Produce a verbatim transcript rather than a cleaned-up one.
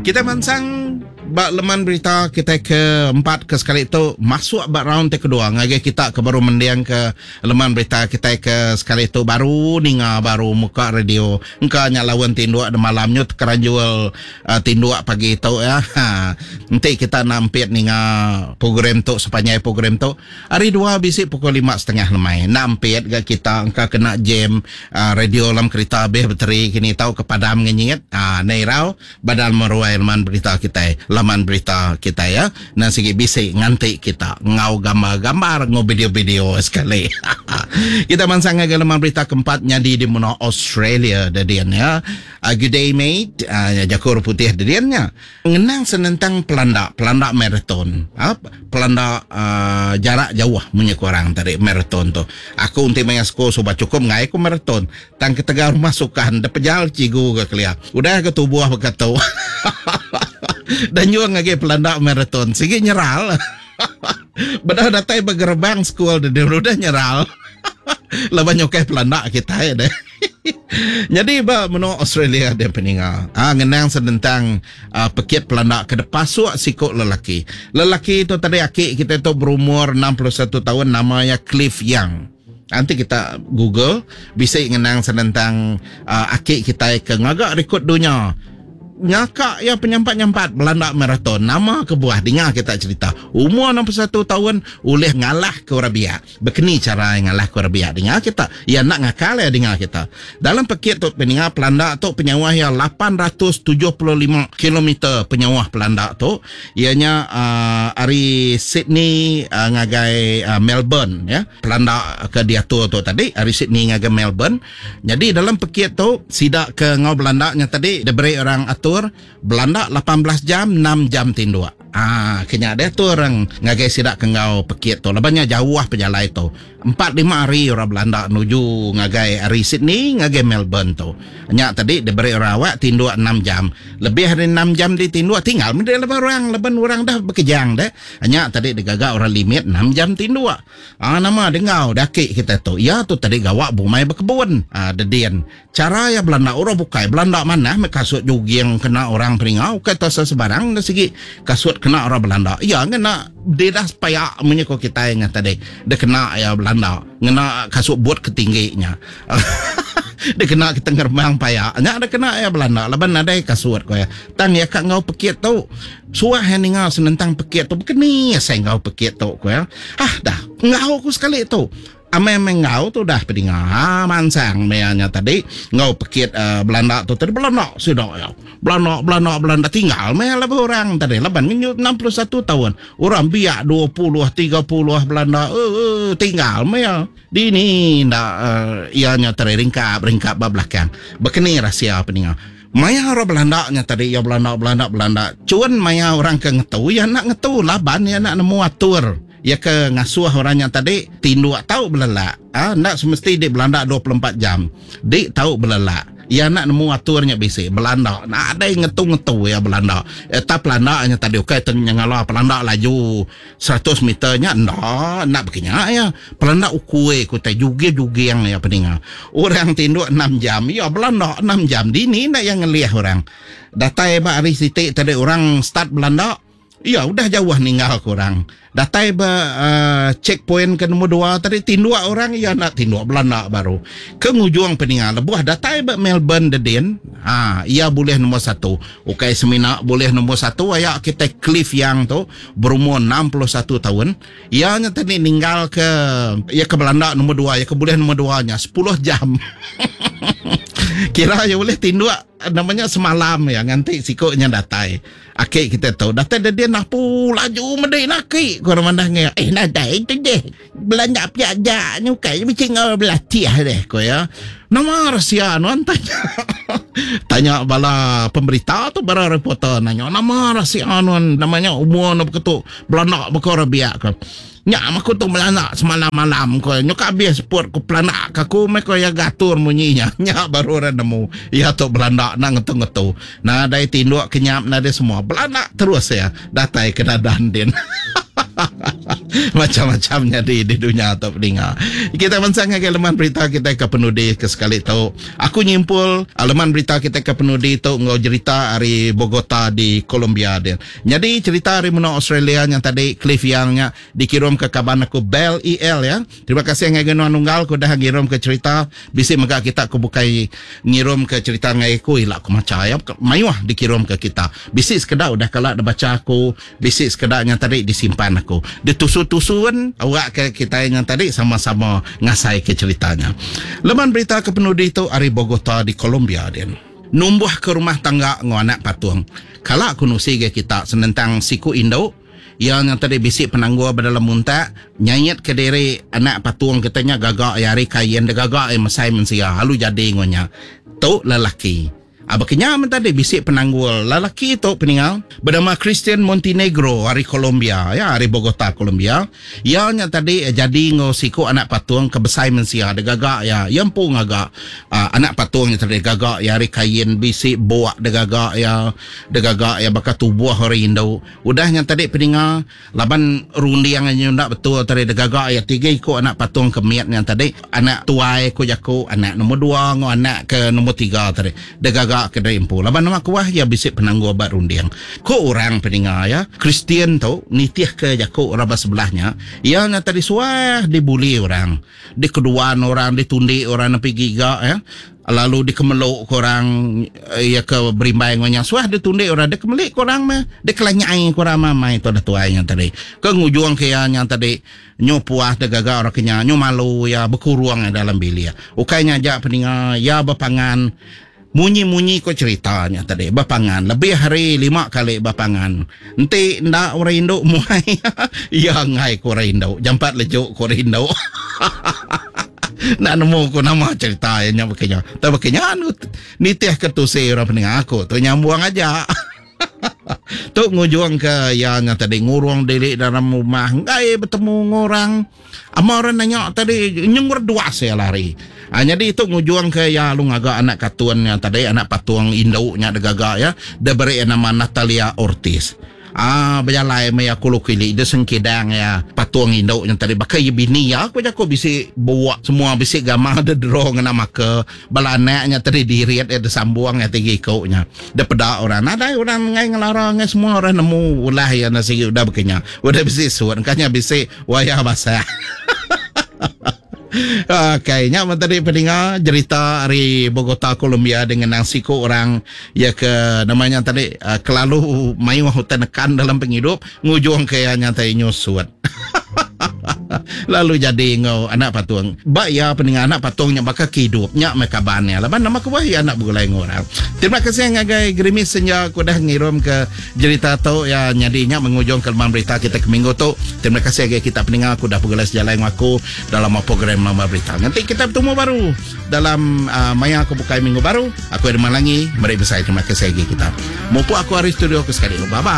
Kita mansang bak leman berita kita keempat ke sekali itu masuk bak round te kedua ngage kita ke baru mendiang ke leman berita kita ke sekali itu baru ninga baru muka radio engka nyalawan tindua de malamnya keran jual uh, tindua pagi itu ya. Ha, nanti kita nampit ninga program tu sepanjang program tu hari dua bisi pukul lima setengah lemai nampit ga kita engka kena jam uh, radio lam kereta beh bateri kini tahu kepadam ngenyit ah uh, nairau badal meruai leman berita kita laman berita kita ya. Nah segi bisik nganti kita ngau gambar-gambar ngau video-video sekali. Kita mansang ke laman berita keempat nyadi di mana Australia dadian ya. Uh, good day mate. Uh, Jakur putih dadiannya. Ngenang senentang pelanda, pelanda marathon. Uh, pelanda uh, jarak jauh punya korang tadi marathon tu. Aku untuk mengasko sobat cukup ngai aku marathon. Tang ketegar masukan da pejal cigu ke kelia. Udah ke tubuh berkata. Dan juga ngage pelanda marathon sigi nyeral. Bedah datai bergerbang sekolah dia udah nyeral. Laban nyokai pelanda kita ya deh. Jadi ba meno Australia dia peningal. Ah ngenang sedentang uh, pekit pelanda ke depan suak sikok lelaki. Lelaki itu tadi aki kita itu berumur enam puluh satu tahun namanya Cliff Young. Nanti kita Google bisa ngenang sedentang uh, aki kita ke ngagak rekod dunia. Nyakak ya penyampat-nyampat Belanda marathon nama kebuah dengar kita cerita umur enam puluh satu tahun oleh ngalah ke orang biak begini cara ngalah ke orang biak dengar kita ya nak ngakal ya dengar kita dalam pekit tu pendengar Belanda tu penyawah yang lapan ratus tujuh puluh lima kilometer penyawah Belanda tu ianya uh, dari Sydney uh, ngagai uh, Melbourne ya Belanda ke diatur tu tadi dari Sydney ngagai Melbourne jadi dalam pekit tu sidak ke ngau Belanda nya tadi diberi orang Belanda lapan belas jam enam jam tindua. Ah, kena ada tu orang ngagai sidak ke ngau pekit tu. Lebihnya jauh perjalanan itu. empat lima hari orang Belanda menuju ngagai hari Sydney, ngagai Melbourne tu. Hanya tadi diberi orang awak tindua enam jam. Lebih dari enam jam di tindua tinggal mendia lebih orang, lebih orang dah bekejang dah. Hanya tadi digagak orang limit enam jam tindua. Ah, nama dengau daki kita tu. Ya tu tadi gawak bumai berkebun. Ah, dedian. Cara ya Belanda orang bukai Belanda mana kasut jugi yang kena orang peringau kata sebarang dari segi kasut kena orang Belanda. Ya kena dia dah supaya menyeko kita yang tadi dia kena ya Belanda ngena kasut buat ketingginya. Dia kena kita ngerbang paya nya ada kena ya Belanda laban ada kasut ko ya tang ya kak ngau pekit tu suah heninga senentang pekit tu bekeni saya ngau pekit tu ko ya ah dah ngau aku sekali tu ame mengau tu dah pedinga ha mansang meanya tadi ngau pekit uh, Belanda tu tadi Belanda sudah ya Belanda Belanda Belanda tinggal me lebih orang tadi laban menyut enam puluh satu tahun orang biak dua puluh tiga puluh Belanda uh, uh, tinggal me ya di ni ndak uh, ianya tadi ringkap ringkap belakang bekeni rahsia pedinga maya orang Belanda nya tadi ya Belanda Belanda Belanda cuan maya orang ke ngetu ya nak ngetu laban ya nak nemu atur ya ke ngasuh orangnya tadi tinduk tahu belelak ah ndak semesti di Belanda dua puluh empat jam di tahu belelak ya nak nemu aturnya bisi Belanda nak ada yang ngetu-ngetu ya Belanda eta Belanda nya tadi okey tengnya ngalah Belanda laju seratus meternya ndak nak begini ya Belanda ukue ku teh juge-juge yang ya peninga orang tinduk enam jam ya Belanda enam jam di ni nak yang ngeliah orang datai ba ari sitik tadi orang start Belanda ya udah jauh ninggal kurang. Datai ba uh, checkpoint ke nombor dua tadi tindua orang ya nak tindua Belanda baru. Ke ngujung peninggal buah datai ba Melbourne dedin. Ha, ia boleh nombor satu. Okey semina boleh nombor satu ya kita Cliff yang tu berumur enam puluh satu tahun. Ia nya tadi ninggal ke ya ke Belanda nombor dua ya ke boleh nombor dua nya sepuluh jam. Kira ya boleh tindua namanya semalam ya nganti sikoknya datai. Aki kita tahu datai dia nak pu laju medai naki kurang mandangnya eh nadai itu deh belanja piaja nyukai bicing belatih deh ko ya nama rahsia nuan tanya tanya bala pemberita tu bara reporter nanya nama rahsia nuan namanya umur nak ketu Belanda berkora biak ko nya aku tu melana semalam malam ko nyuka bias sport ko plana kaku me ko ya gatur munyinya nya baru ora nemu ya tu Belanda nang ngetu-ngetu nah dai tinduk kenyap na dia semua Belanda terus ya datai kena dandin Macam-macamnya di, di dunia atau pendengar. Kita mansang ke laman berita kita ke penudi ke sekali tahu. Aku nyimpul laman berita kita ke penudi tu ngau cerita dari Bogota di Colombia dia. Jadi cerita dari menua Australia yang tadi Cliff Youngnya dikirim ke kaban aku Bell E L ya. Terima kasih ngai genuan nunggal ku dah ngirim ke cerita. Bisi maka kita ku bukai ngirim ke cerita ngai ku ilak ku macaya mayuah dikirim ke kita. Bisi sekedar udah kalak dah baca aku, bisi sekedar yang tadi disimpan aku. Ditusu-tusuan awak ke kita yang tadi sama-sama ngasai ke ceritanya. Laman berita ke penudi itu dari Bogota di Colombia dia. Numbuh ke rumah tangga ngau anak patuang. Kalak aku nusi ke kita senentang siku Indo yang yang tadi bisik penanggua dalam muntah nyayat ke diri anak patuang katanya gagak yari kain de gagak eh masai mensia halu jadi ngonya tu lelaki. Abaknya tadi bisik penanggul lelaki itu peninggal bernama Christian Montenegro dari Colombia ya dari Bogota Colombia yang yang tadi jadi ngosiku anak patuang kebesai mensia de gagak ya yang pun agak uh, anak patuang yang tadi gagak ya hari kain bisik bawa de gagak ya de gagak ya bakal tubuh hari Indo udah yang tadi peninggal laban rundi yang ndak betul tadi de gagak ya tiga ko anak patuang kemiat yang tadi anak tuai ko jaku anak nomor dua ngo anak ke nomor tiga tadi de gagak kedai empu. Laban nama kuah ya bisik penanggu obat rundiang. Ko orang pendengar ya, Kristian tu nitih ke jaku rabah sebelahnya, yang tadi suah dibuli orang, dikeduan orang, ditundi orang napi giga ya. Lalu dikemeluk korang ya ke berimbai ngonya suah ditundi orang dikemelik korang mah dekelanyai korang mah mai tu dah tuainya tadi ke ngujung ke yang tadi nyo puas de gaga orang kenya nyo malu ya berkuruang dalam bilik ukainya aja pendengar ya berpangan munyi-munyi ko ceritanya tadi bapangan lebih hari lima kali bapangan nanti ndak orang Indo muai ya ngai ko orang Indo jampat lejuk ko orang Indo nak nemu ko nama cerita yang begini tapi begini anu nitih ketusi orang pendengar aku tu nyambung aja tu ngujung ke yang tadi ngurung diri dalam rumah ngai bertemu orang amaran nanya tadi nyungur dua saya lari. Ah, jadi itu ngujung ke ya lu ngaga anak katuan yang tadi anak patuang Indo nya degaga ya dia beri nama Natalia Ortiz. Ah berjalan maya kulukili dia sengkidang ya patuang Indo yang tadi bakai bini ya aku jago bisi bawa semua bisi gamang ada draw ngena make balanaknya tadi diriat ada sambuang ya tinggi kau nya dia peda orang ada orang ngai ngelarang ngai semua orang nemu ulah ya nasi udah bekenya udah bisi suan kanya bisi wayah basah. Kayaknya tadi pendengar cerita dari Bogota Colombia dengan siku orang ya ke namanya tadi uh, kelalu mayu tenekan dalam penghidup ngujung kayaknya tadi nyusuat. Lalu jadi ngau anak patuang ba ya pendengar anak patuangnya bakal hidupnya mereka bannya laban nama ku ya anak bulai ngorang. Terima kasih ngagai gerimis senja ku dah ngirim ke cerita tu ya nyadinya mengujung ke lemah berita kita ke minggu tu. Terima kasih ngagai kita pendengar ku dah pegelas jalan aku dalam program lemah berita. Nanti kita bertemu baru dalam uh, maya aku bukai minggu baru. Aku Irman Langi mari besar terima kasih ngagai kita. Mupu aku hari studio ke sekali. Bye bye.